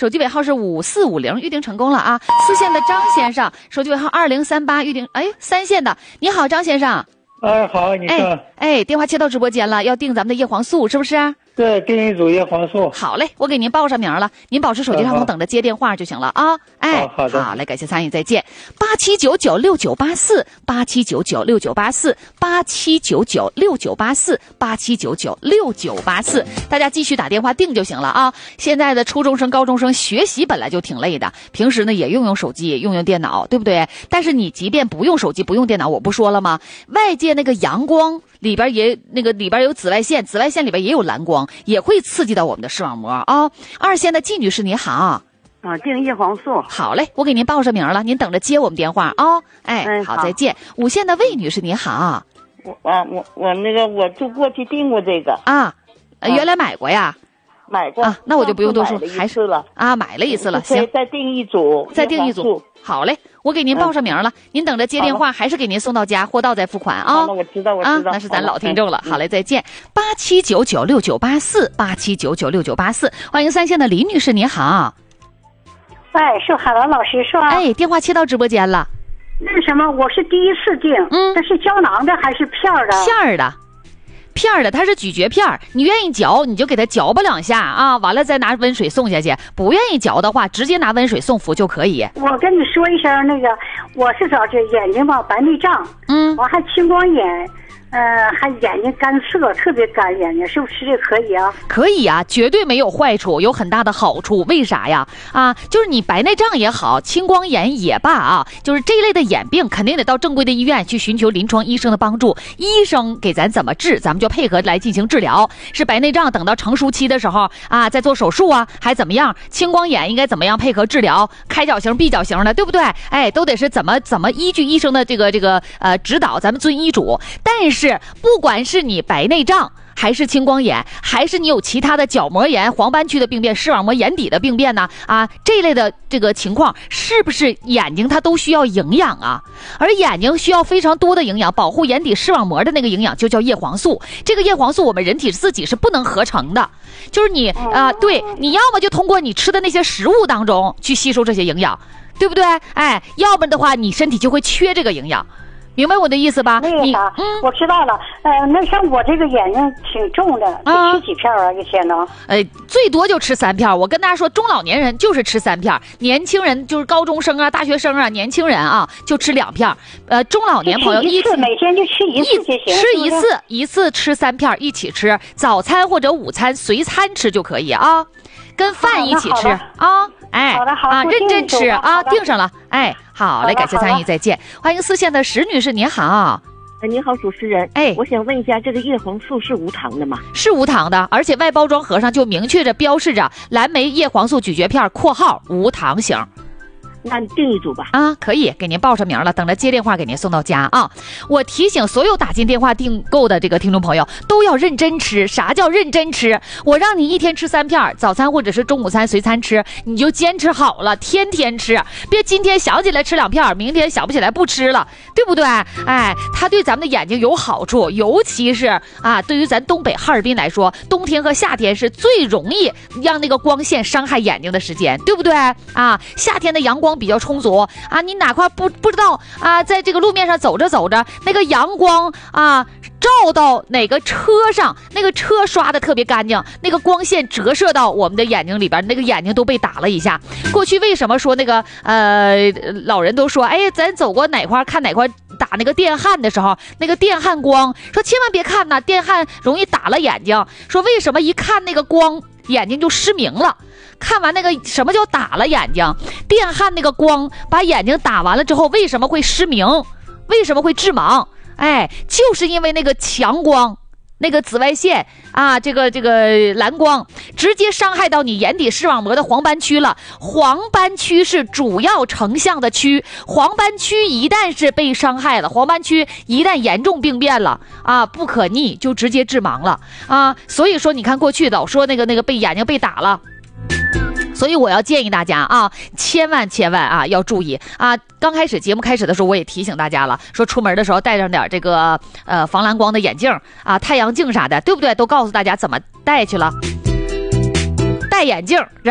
手机尾号是5450，预定成功了啊。4线的张先生，手机尾号2038，预定。3线的，你好，张先生。 好，你说。 电话接到直播间了，要订咱们的叶黄素是不是？ 对，订一组叶黄素。 好嘞，我给您报上名了，您保持手机上方等着接电话就行了啊。 好的。 好嘞，感谢参与，再见。87996984，87996984，87996984，大家继续打电话订就行了啊。现在的初中生、高中生学习本来就挺累的，平时呢也用手机，用电脑，对不对？但是你即便不用手机、不用电脑，我不说了吗？外界那个阳光里边有紫外线，紫外线里边也有蓝光，也会刺激到我们的视网膜啊。2线的季女士你好。 订叶黄素。 好嘞，我给您报上名了，您等着接我们电话啊。好，再见。5线的魏女士你好。 我就过去订过这个啊，原来买过呀。 买过啊，那我就不用多说， 还是了啊，买了一次了。行， 再订一组， 好嘞，我给您报上名了，您等着接电话，还是给您送到家，货到再付款啊。 我知道那是咱老听众了。好嘞，再见。87996984，87996984，欢迎3线的李女士，你好。 是海龙老师是吧？ 电话切到直播间了。 那什么，我是第一次订，它是胶囊的还是片儿的？ 片儿的，它是咀嚼片儿，你愿意嚼你就给它嚼吧2下啊，完了再拿温水送下去。不愿意嚼的话，直接拿温水送服就可以。 我跟你说一声，我是找这眼睛吧白内障，我还青光眼。还眼睛干涩，特别干眼睛，是不是吃这可以啊？ 可以啊，绝对没有坏处，有很大的好处。为啥呀？就是你白内障也好，青光眼也罢啊，就是这一类的眼病，肯定得到正规的医院去寻求临床医生的帮助。医生给咱怎么治，咱们就配合来进行治疗。是白内障，等到成熟期的时候啊，再做手术啊，还怎么样？青光眼应该怎么样配合治疗？开角型、闭角型的，对不对？都得是怎么依据医生的这个指导，咱们遵医嘱。但是不管是你白内障还是青光眼，还是你有其他的角膜炎、黄斑区的病变、视网膜眼底的病变呢这一类的这个情况，是不是眼睛它都需要营养啊？而眼睛需要非常多的营养，保护眼底视网膜的那个营养就叫叶黄素。这个叶黄素我们人体自己是不能合成的，就是你对，你要么就通过你吃的那些食物当中去吸收这些营养，对不对？要不然的话你身体就会缺这个营养。明白我的意思吧？ 我知道了。那像我这个眼睛挺重的，得吃几片啊？一天呢？ 最多就吃3片。我跟大家说，中老年人就是吃3片，年轻人就是高中生啊、大学生啊、年轻人啊就吃2片。中老年朋友一次每天就吃一次就行， 吃一次吃3片，一起吃，早餐或者午餐随餐吃就可以啊，跟饭一起吃啊。 好的， 认真吃啊，定上了。好嘞，感谢参与，再见。欢迎4线的石女士，你好。 你好，主持人。我想问一下，这个叶黄素是无糖的吗？ 是无糖的，而且外包装盒上就明确着标示着蓝莓叶黄素咀嚼片（括号无糖型）。 那你订一组吧。 可以，给您报上名了，等着接电话给您送到家啊。我提醒所有打进电话订购的这个听众朋友，都要认真吃。啥叫认真吃？我让你一天吃3片，早餐或者是中午餐随餐吃，你就坚持好了，天天吃，别今天想起来吃2片，明天想不起来不吃了，对不对？它对咱们的眼睛有好处，尤其是对于咱东北哈尔滨来说，冬天和夏天是最容易让那个光线伤害眼睛的时间，对不对？夏天的阳光比较充足你哪块不知道在这个路面上走着那个阳光照到哪个车上，那个车刷的特别干净，那个光线折射到我们的眼睛里边，那个眼睛都被打了一下。过去为什么说那个老人都说咱走过哪块看哪块打那个电焊的时候，那个电焊光，说千万别看呐，电焊容易打了眼睛。说为什么一看那个光眼睛就失明了？看完那个什么叫打了眼睛？电焊那个光把眼睛打完了之后，为什么会失明？为什么会致盲？就是因为那个强光，那个紫外线这个蓝光直接伤害到你眼底视网膜的黄斑区了。黄斑区是主要成像的区，黄斑区一旦是被伤害了，黄斑区一旦严重病变了不可逆，就直接致盲了所以说你看过去老说那个被眼睛被打了。所以我要建议大家千万要注意刚开始节目开始的时候，我也提醒大家了，说出门的时候带上点这个防蓝光的眼镜太阳镜啥的，对不对？都告诉大家怎么戴去了，戴眼镜，然